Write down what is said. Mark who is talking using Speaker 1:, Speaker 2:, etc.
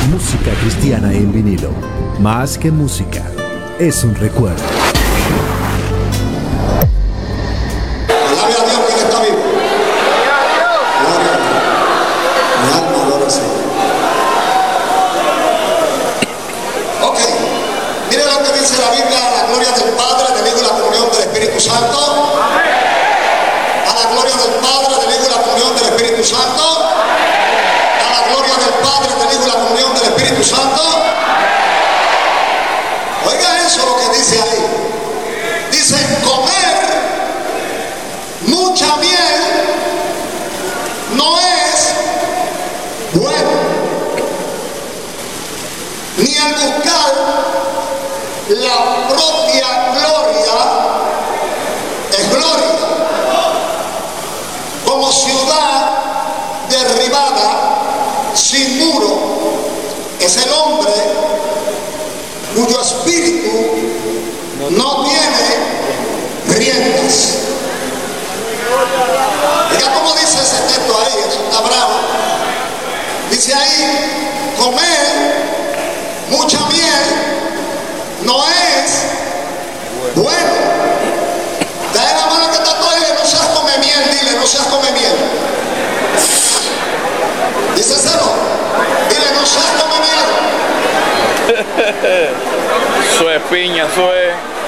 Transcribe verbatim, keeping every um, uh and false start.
Speaker 1: Música cristiana en vinilo. Más que música, es un recuerdo.
Speaker 2: Alabe a Dios que Él está vivo. Gloria a Dios. Mi alma adora al Señor. Ok. Mire lo que dice la Biblia: a la gloria del Padre, del Hijo y la comunión del Espíritu Santo. A la gloria del Padre, del Hijo y la comunión del Espíritu Santo. A la gloria del Padre, del Hijo y la comunión del Espíritu Santo. Oiga eso lo que dice ahí. Dice: comer mucha miel no es bueno, ni el buscar la propia gloria es gloria. Como ciudad derribada sin muro es el hombre cuyo espíritu no tiene riendas. Mira cómo dice ese texto ahí, eso está bravo. Dice ahí: comer mucha miel no es bueno. Dale la mano que está todo y dile: no seas come miel, dile: no seas come miel. Díceselo, dile: no seas come miel.
Speaker 3: Eso es piña, eso es.